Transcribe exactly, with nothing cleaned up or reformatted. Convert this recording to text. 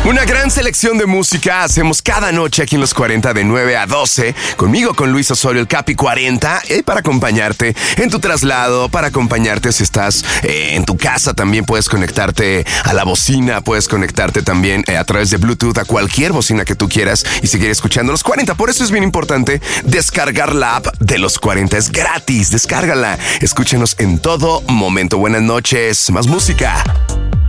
Una gran selección de música hacemos cada noche aquí en Los cuarenta de nueve a doce. Conmigo, con Luis Osorio, el Capi cuarenta. Y para acompañarte en tu traslado, para acompañarte si estás eh, en tu casa. También puedes conectarte a la bocina. Puedes conectarte también eh, a través de Bluetooth a cualquier bocina que tú quieras y seguir escuchando Los cuarenta. Por eso es bien importante descargar la app de Los cuarenta. Es gratis, descárgala. Escúchenos en todo momento. Buenas noches, más música.